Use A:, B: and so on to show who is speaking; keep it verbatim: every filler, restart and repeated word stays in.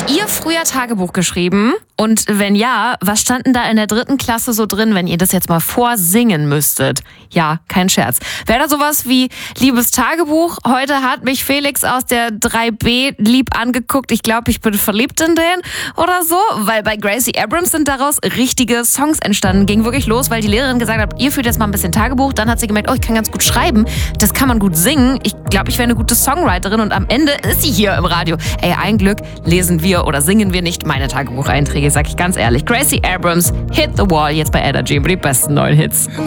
A: Habt ihr früher Tagebuch geschrieben? Und wenn ja, was stand denn da in der dritten Klasse so drin, wenn ihr das jetzt mal vorsingen müsstet? Ja, kein Scherz. Wäre da sowas wie, liebes Tagebuch, heute hat mich Felix aus der drei B lieb angeguckt, ich glaube, ich bin verliebt in den oder so? Weil bei Gracie Abrams sind daraus richtige Songs entstanden. Ging wirklich los, weil die Lehrerin gesagt hat, ihr führt jetzt mal ein bisschen Tagebuch. Dann hat sie gemerkt, oh, ich kann ganz gut schreiben, das kann man gut singen. Ich glaube, ich wäre eine gute Songwriterin und am Ende ist sie hier im Radio. Ey, ein Glück lesen wir oder singen wir nicht meine Tagebucheinträge, sag ich ganz ehrlich. Gracie Abrams, Hit the Wall, jetzt bei Energy über die besten neuen Hits.